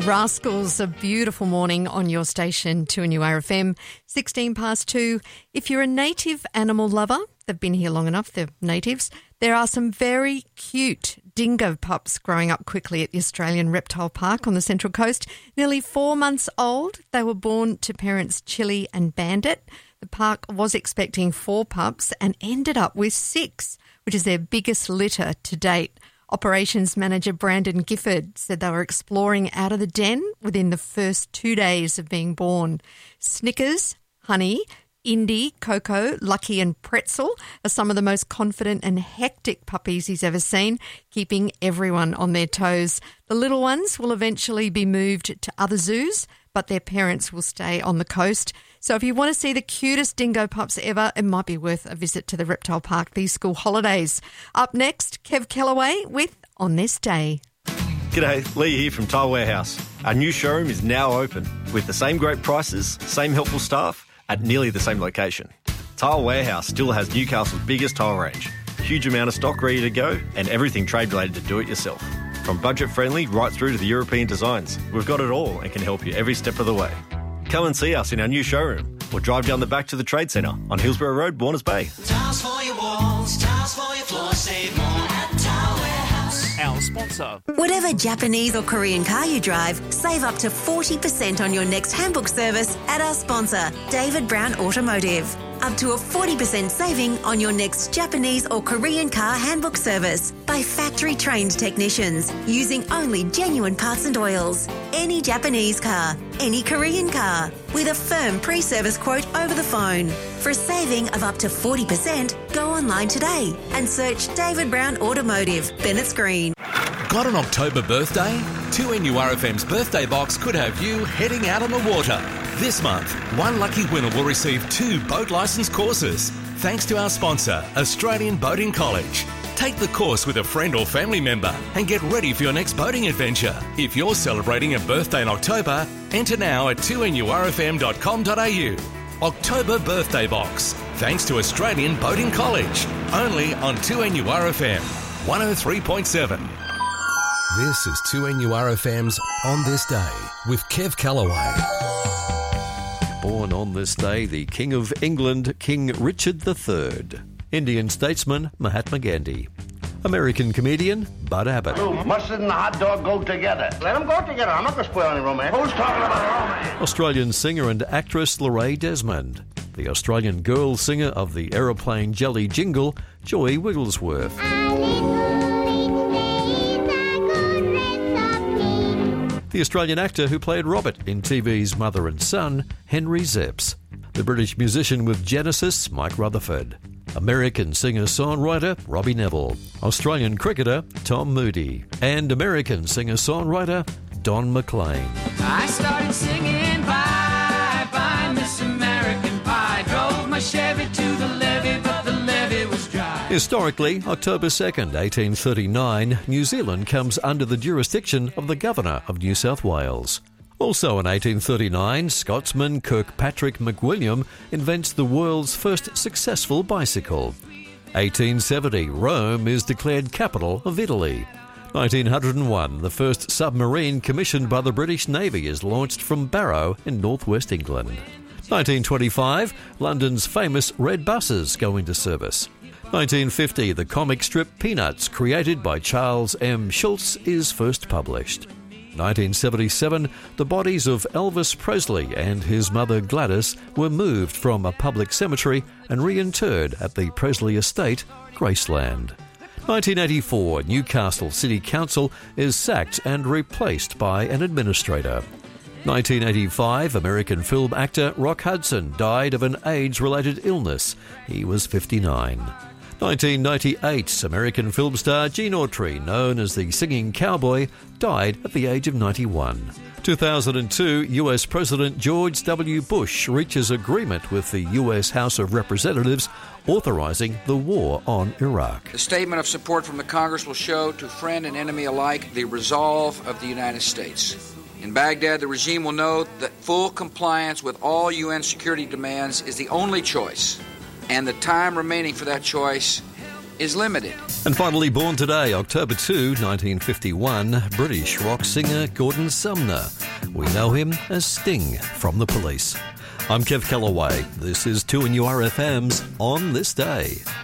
Rascals, a beautiful morning on your station, 2NURFM, 16 past 2. If you're a native animal lover, they've been here long enough, they're natives, there are some very cute dingo pups growing up quickly at the Australian Reptile Park on the Central Coast. Nearly 4 months old, they were born to parents Chili and Bandit. The park was expecting 4 pups and ended up with 6, which is their biggest litter to date. Operations Manager Brandon Gifford said they were exploring out of the den within the first 2 days of being born. Snickers, Honey, Indy, Coco, Lucky and Pretzel are some of the most confident and hectic puppies he's ever seen, keeping everyone on their toes. The little ones will eventually be moved to other zoos, but their parents will stay on the coast. So if you want to see the cutest dingo pups ever, it might be worth a visit to the Reptile Park these school holidays. Up next, Kev Kellaway with On This Day. G'day, Lee here from Tile Warehouse. Our new showroom is now open with the same great prices, same helpful staff at nearly the same location. Tile Warehouse still has Newcastle's biggest tile range, huge amount of stock ready to go and everything trade related to do it yourself. From budget friendly right through to the European designs, we've got it all and can help you every step of the way. Come and see us in our new showroom or drive down the back to the Trade Centre on Hillsborough Road, Warners Bay. Tiles for your walls, tiles for your floor, save more at Tile Warehouse. Our sponsor. Whatever Japanese or Korean car you drive, save up to 40% on your next handbook service at our sponsor, David Brown Automotive. Up to a 40% saving on your next Japanese or Korean car handbook service by factory-trained technicians using only genuine parts and oils. Any Japanese car, any Korean car, with a firm pre-service quote over the phone. For a saving of up to 40%, go online today and search David Brown Automotive, Bennett's Green. Got an October birthday? 2NURFM's birthday box could have you heading out on the water. This month, one lucky winner will receive 2 boat licence courses, thanks to our sponsor, Australian Boating College. Take the course with a friend or family member and get ready for your next boating adventure. If you're celebrating a birthday in October, enter now at 2NURFM.com.au. October Birthday Box, thanks to Australian Boating College. Only on 2NURFM 103.7. This is 2NURFM's On This Day with Kev Kellaway. Born on this day, the King of England, King Richard III. Indian statesman, Mahatma Gandhi. American comedian, Bud Abbott. Mustard and the hot dog go together. Let them go together. I'm not going to spoil any romance. Who's talking about romance? Australian singer and actress Lorraine Desmond. The Australian girl singer of the Aeroplane Jelly jingle, Joy Wigglesworth. The Australian actor who played Robert in TV's Mother and Son, Henry Zepps. The British musician with Genesis, Mike Rutherford. American singer-songwriter, Robbie Neville. Australian cricketer, Tom Moody. And American singer-songwriter, Don McLean. I started singing Bye Bye Miss American Pie. Drove my Chevy to the levee, but the levee was dry. Historically, October 2nd, 1839, New Zealand comes under the jurisdiction of the Governor of New South Wales. Also in 1839, Scotsman Kirkpatrick McWilliam invents the world's first successful bicycle. 1870, Rome is declared capital of Italy. 1901, the first submarine commissioned by the British Navy is launched from Barrow in northwest England. 1925, London's famous red buses go into service. 1950, the comic strip Peanuts, created by Charles M. Schulz, is first published. 1977, the bodies of Elvis Presley and his mother Gladys were moved from a public cemetery and reinterred at the Presley estate, Graceland. 1984, Newcastle City Council is sacked and replaced by an administrator. 1985, American film actor Rock Hudson died of an AIDS-related illness. He was 59. 1998, American film star Gene Autry, known as the Singing Cowboy, died at the age of 91. 2002, US President George W. Bush reaches agreement with the US House of Representatives authorizing the war on Iraq. The statement of support from the Congress will show to friend and enemy alike the resolve of the United States. In Baghdad, the regime will know that full compliance with all UN security demands is the only choice, and the time remaining for that choice is limited. And finally born today, October 2, 1951, British rock singer Gordon Sumner. We know him as Sting from The Police. I'm Kev Callaway. This is 2NURFM's On This Day.